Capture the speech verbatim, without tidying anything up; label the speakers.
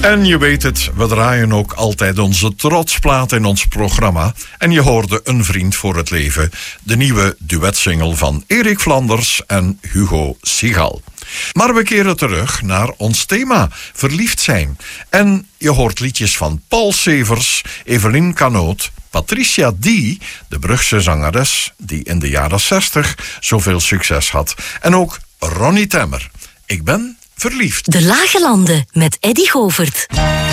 Speaker 1: En je weet het, we draaien ook altijd onze trotsplaat in ons programma. En je hoorde Een Vriend voor het Leven, de nieuwe duetsingle van Erik Flanders en Hugo Sigal. Maar we keren terug naar ons thema, verliefd zijn. En je hoort liedjes van Paul Severs, Evelien Canoot, Patricia Die, de Brugse zangeres die in de jaren zestig zoveel succes had. En ook Ronnie Temmer. Ik ben verliefd.
Speaker 2: De Lage Landen met Eddy Govert.